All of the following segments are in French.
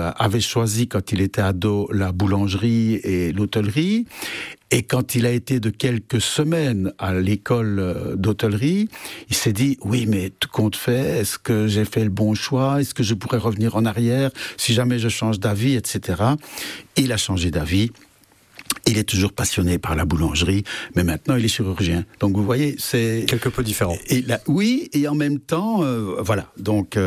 avait choisi quand il était ado la boulangerie et l'hôtellerie. Et quand il a été de quelques semaines à l'école d'hôtellerie, il s'est dit, oui, mais tout compte fait, est-ce que j'ai fait le bon choix? Est-ce que je pourrais revenir en arrière si jamais je change d'avis, etc. Il a changé d'avis. Il est toujours passionné par la boulangerie, mais maintenant il est chirurgien. Donc vous voyez, c'est quelque peu différent. Oui, et en même temps, voilà. Donc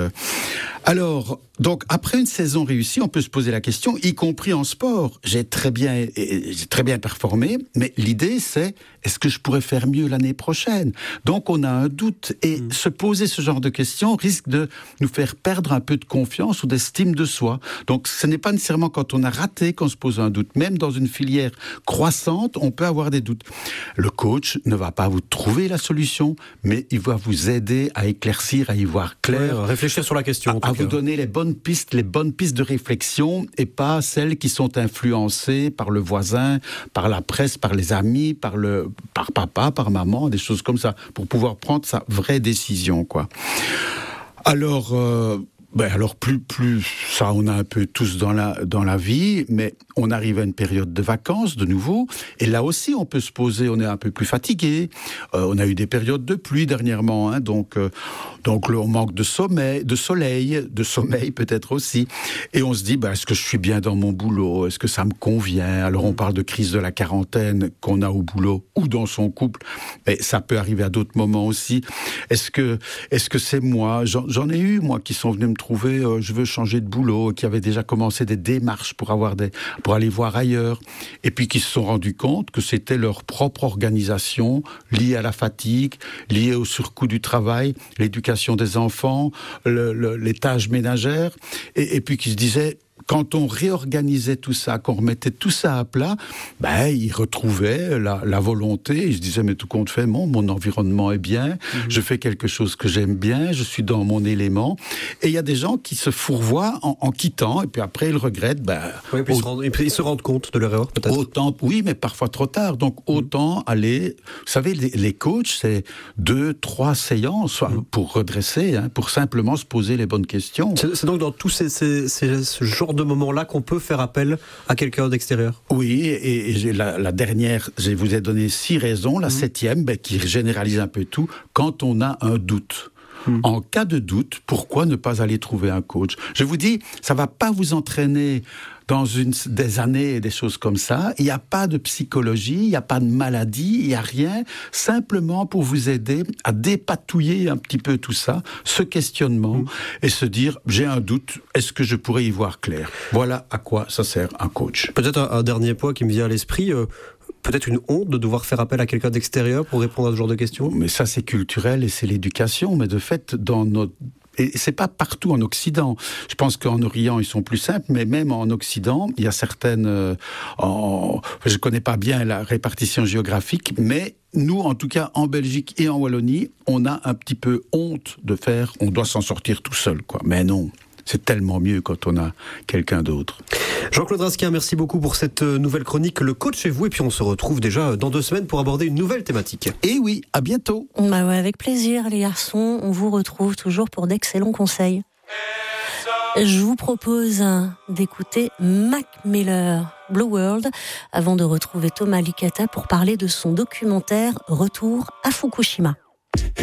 après une saison réussie, on peut se poser la question, y compris en sport. J'ai très bien performé, mais l'idée c'est, est-ce que je pourrais faire mieux l'année prochaine? Donc on a un doute, et se poser ce genre de questions risque de nous faire perdre un peu de confiance ou d'estime de soi. Donc ce n'est pas nécessairement quand on a raté qu'on se pose un doute. Même dans une filière croissante, on peut avoir des doutes. Le coach ne va pas vous trouver la solution, mais il va vous aider à éclaircir, à y voir clair. Ouais, réfléchir sur la question. À vous donner les bonnes pistes de réflexion, et pas celles qui sont influencées par le voisin, par la presse, par les amis, par papa, par maman, des choses comme ça, pour pouvoir prendre sa vraie décision, quoi. Alors plus ça, on a un peu tous dans la vie, mais on arrive à une période de vacances de nouveau, et là aussi on peut se poser, on est un peu plus fatigué, on a eu des périodes de pluie dernièrement, donc on manque de soleil peut-être aussi, et on se dit, est-ce que je suis bien dans mon boulot, est-ce que ça me convient? Alors on parle de crise de la quarantaine qu'on a au boulot ou dans son couple, mais ça peut arriver à d'autres moments aussi. Est-ce que c'est moi? J'en ai eu, moi, qui sont venus me trouver, je veux changer de boulot, qui avaient déjà commencé des démarches pour aller voir ailleurs, et puis qui se sont rendus compte que c'était leur propre organisation liée à la fatigue, liée au surcoût du travail, l'éducation des enfants, les tâches ménagères, et puis qui se disaient, quand on réorganisait tout ça, qu'on remettait tout ça à plat, ils retrouvaient la volonté. Ils se disaient, mais tout compte fait, mon environnement est bien, je fais quelque chose que j'aime bien, je suis dans mon élément. Et il y a des gens qui se fourvoient en quittant, et puis après ils regrettent. Oui, puis ils se rendent compte de leur erreur, peut-être. Oui, mais parfois trop tard. Donc autant aller... Vous savez, les coachs, c'est 2-3 séances pour redresser, pour simplement se poser les bonnes questions. C'est donc dans tous ce genre de moments-là qu'on peut faire appel à quelqu'un d'extérieur. Oui, et la dernière, je vous ai donné 6 raisons. La 7e, qui généralise un peu tout, quand on a un doute. En cas de doute, pourquoi ne pas aller trouver un coach? Je vous dis, ça ne va pas vous entraîner dans des années et des choses comme ça. Il n'y a pas de psychologie, il n'y a pas de maladie, il n'y a rien. Simplement pour vous aider à dépatouiller un petit peu tout ça, ce questionnement, et se dire, j'ai un doute, est-ce que je pourrais y voir clair? Voilà à quoi ça sert un coach. Peut-être un dernier point qui me vient à l'esprit... Peut-être une honte de devoir faire appel à quelqu'un d'extérieur pour répondre à ce genre de questions? Mais ça, c'est culturel et c'est l'éducation. Mais de fait, et c'est pas partout en Occident. Je pense qu'en Orient, ils sont plus simples, mais même en Occident, il y a certaines... je connais pas bien la répartition géographique, mais nous, en tout cas, en Belgique et en Wallonie, on a un petit peu honte de faire... On doit s'en sortir tout seul, quoi. Mais non, c'est tellement mieux quand on a quelqu'un d'autre. Jean-Claude Raskin, merci beaucoup pour cette nouvelle chronique. Le coach chez vous, et puis on se retrouve déjà dans 2 semaines pour aborder une nouvelle thématique. Et oui, à bientôt. Avec plaisir les garçons, on vous retrouve toujours pour d'excellents conseils. Je vous propose d'écouter Mac Miller, Blue World, avant de retrouver Thomas Licata pour parler de son documentaire Retour à Fukushima.